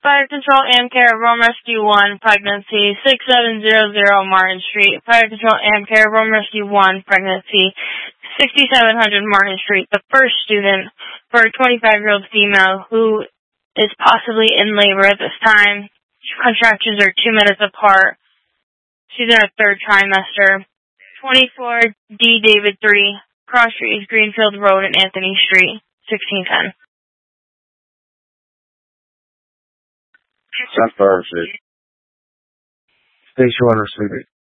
Fire Control AmCare, Rome Rescue 1, pregnancy, 6700 Martin Street. Fire Control AmCare, Rome Rescue 1, pregnancy, 6700 Martin Street. The first student for a 25-year-old female who is possibly in labor at this time. Contractions are 2 minutes apart. She's in her third trimester. 24D David 3, Cross Street, Greenfield Road, and Anthony Street, 1610. Sunflower Street. Station 1 receiving.